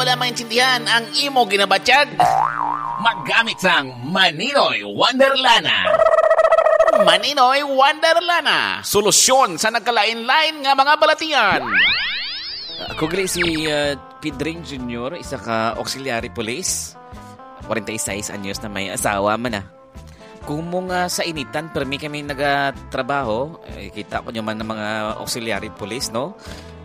Wala maintindihan ang imo ginabatyag. Maggamit sang Maninoy Wonderlana. Maninoy Wonderlana. Solusyon sa nagkalain-lain nga mga balatian. Ako gali si Pedring Jr., isa ka auxiliary police. 46 anyos na may asawa man. Kung mo nga sa initan, permi kami nagatrabaho, kita ko nyo man ng mga auxiliary police, no?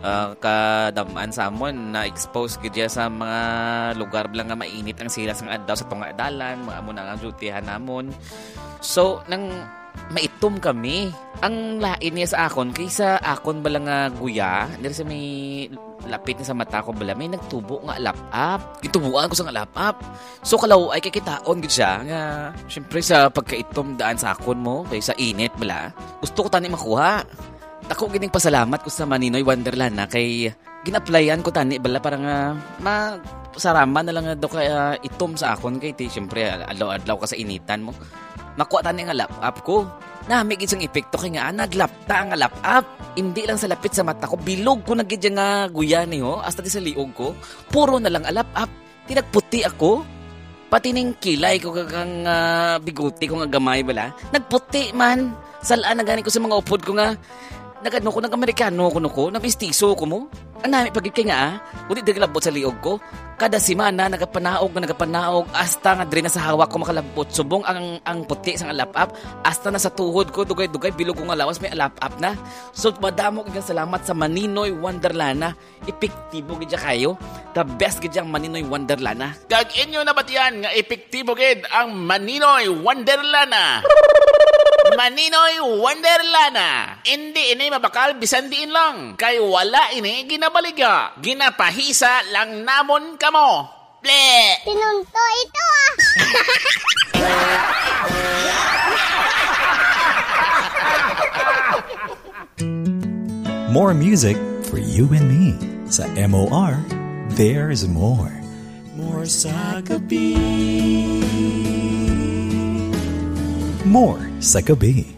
Kadamaan sa amon, na-expose gidya sa mga lugar lang nga mainit ang sila sang adlaw sa tungadalan, mga amo na ang dutihan namon. So, nang maitom kami, ang lain niya sa akon, kaysa akon bala nga guya, dahil sa may lapit na sa mata ko bala, may nagtubo nga lap-up. Gitubuan ko sa nga lap-up. So, kalaw ay kikitaon gid siya nga, syempre sa pagkaitom daan sa akon mo, kaysa init bala, gusto ko tani makuha. Ako gining pasalamat ko sa Maninoy Wonderlana kay ginaplayan ko tani bala para nga masaraman na lang daw kaya itom sa akon kay syempre adlaw-adlaw ka sa initan mo. Nakuha tani nga lap-up ko. Nami gid sang epekto kay nga naglapta nga lap-up. Hindi lang sa lapit sa mata ko, bilog ko na gid nga guya niyo hasta di sa liog ko. Puro na lang lap-up. Tinagputi ako. Pati ning kilay ko kang biguti ko nga gamay bala. Nagputi man. Salaan na gani ko sa mga upod ko nga nagano ko, nag-Amerikano ko, nag-istiso ko mo. Ang nami pagit kay nga, ulit naglabot sa liog ko. Kada simana, nagapanaog, hasta nga dre na sa hawak ko makalabot. Subong ang puti sang alap-up, hasta na sa tuhod ko, dugay-dugay, bilog ko nga lawas, may alap-up na. So, madamo kaya salamat sa Maninoy Wonderlana. Epektibo gidya kayo. The best gidya ang Maninoy Wonderlana. Gag-inyo na ba't yan nga epektibo gid ang Maninoy Wonderlana? Maninoy Wonderlana. Hindi ini mabakal bisan diin lang. Kay wala ini ginabaligya. Ginapahisa lang namon kamo. Ble! Pinunto ito More music for you and me. Sa MOR, there's more. More sa gabi. More sa gabi.